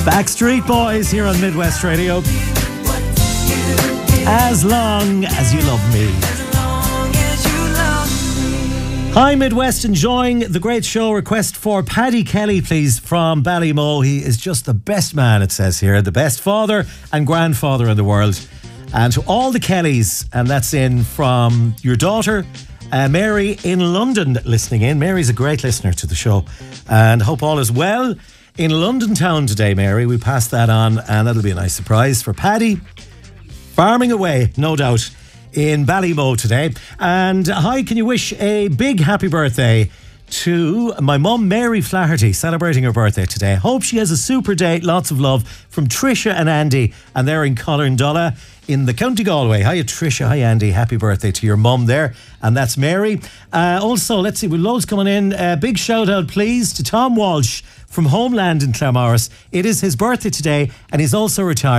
Backstreet Boys here on Midwest Radio. As long as you love me. Hi Midwest, enjoying the great show. Request for Paddy Kelly, please, from Ballymo. He is just the best man, it says here. The best father and grandfather in the world. And to all the Kellys, and that's in from your daughter, Mary in London, listening in. Mary's a great listener to the show. And hope all is well in London town today, Mary. We pass that on, and that'll be a nice surprise for Paddy. Farming away, no doubt, in Ballymo today. And hi, can you wish a big happy birthday to my mum, Mary Flaherty, celebrating her birthday today. Hope she has a super day. Lots of love from Trisha and Andy, and they're in Collarndolla in the County Galway. Hiya Trisha, hi Andy, happy birthday to your mum there. And that's Mary. Also, let's see, with loads coming in. Big shout out please to Tom Walsh from Homeland in Claremorris. It is his birthday today, and he's also retired.